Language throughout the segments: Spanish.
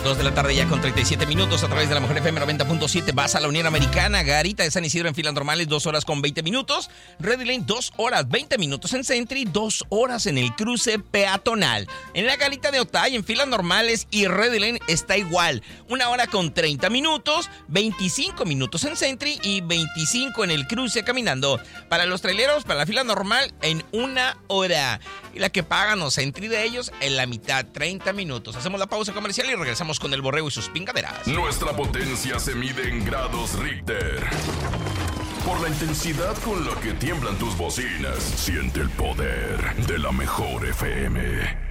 2 de la tarde ya con 37 minutos a través de la Mejor FM 90.7. Vas a la Unión Americana, Garita de San Isidro en filas normales, 2 horas con 20 minutos. Ready Lane, 2 horas 20 minutos en Sentry, 2 horas en el cruce peatonal. En la Garita de Otay en filas normales y Ready Lane está igual. 1 hora con 30 minutos, 25 minutos en Sentry y 25 en el cruce caminando. Para los traileros, para la fila normal, en 1 hora. Y la que pagan los Sentry de ellos en la mitad, 30 minutos. Hacemos la pausa comercial y regresamos con el Borrego y sus pingaderas. Nuestra potencia se mide en grados Richter. Por la intensidad con la que tiemblan tus bocinas, siente el poder de la Mejor FM.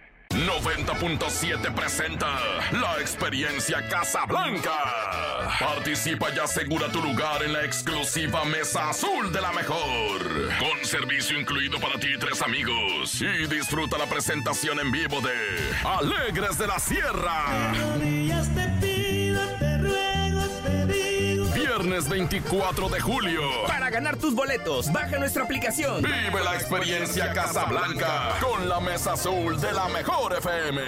90.7 presenta la experiencia Casablanca. Participa y asegura tu lugar en la exclusiva Mesa Azul de la Mejor. Con servicio incluido para ti y 3 amigos. Y disfruta la presentación en vivo de Alegres de la Sierra. Viernes 24 de julio. Para ganar tus boletos, baja nuestra aplicación. Vive la experiencia Casablanca con la Mesa Azul de la Mejor FM.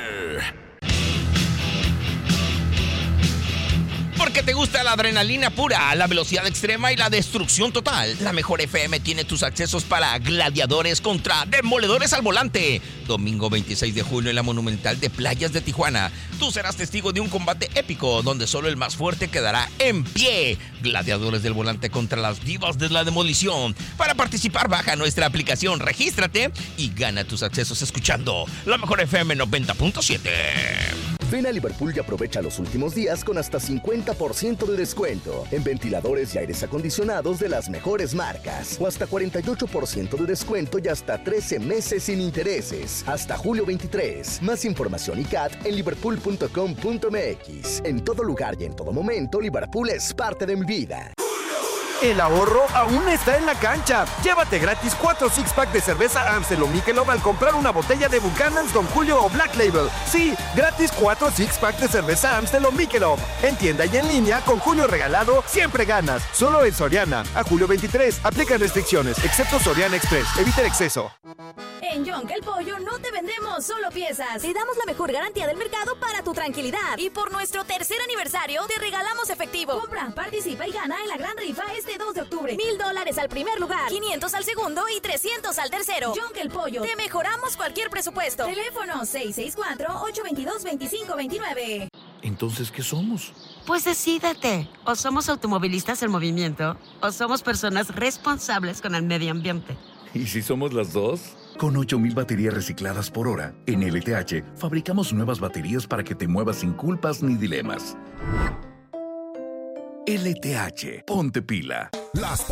Porque te gusta la adrenalina pura, la velocidad extrema y la destrucción total. La Mejor FM tiene tus accesos para gladiadores contra demoledores al volante. Domingo 26 de julio en la Monumental de Playas de Tijuana. Tú serás testigo de un combate épico donde solo el más fuerte quedará en pie. Gladiadores del volante contra las divas de la demolición. Para participar, baja nuestra aplicación, regístrate y gana tus accesos escuchando la Mejor FM 90.7. Ven a Liverpool y aprovecha los últimos días con hasta 50% de descuento en ventiladores y aires acondicionados de las mejores marcas. O hasta 48% de descuento y hasta 13 meses sin intereses. Hasta julio 23. Más información y CAT en liverpool.com.mx. En todo lugar y en todo momento, Liverpool es parte de mi vida. El ahorro aún está en la cancha. Llévate gratis 4 six-pack de cerveza Amstel o Michelob al comprar una botella de Buchanan's, Don Julio o Black Label. Sí, gratis 4 six-pack de cerveza Amstel o Michelob. En tienda y en línea, con Julio regalado, siempre ganas. Solo en Soriana. A julio 23. Aplican restricciones, excepto Soriana Express. Evita el exceso. En Yonka el Pollo no te vendemos solo piezas. Te damos la mejor garantía del mercado para tu tranquilidad. Y por nuestro tercer aniversario, te regalamos efectivo. Compra, participa y gana en la gran rifa este 2 de octubre. $1,000 al primer lugar, 500 al segundo y 300 al tercero. Yonka el Pollo. Te mejoramos cualquier presupuesto. Teléfono 664-822-2529. Entonces, ¿qué somos? Pues decídete. O somos automovilistas en movimiento, o somos personas responsables con el medio ambiente. ¿Y si somos las dos? Con 8,000 baterías recicladas por hora, en LTH fabricamos nuevas baterías para que te muevas sin culpas ni dilemas. LTH, ponte pila. Las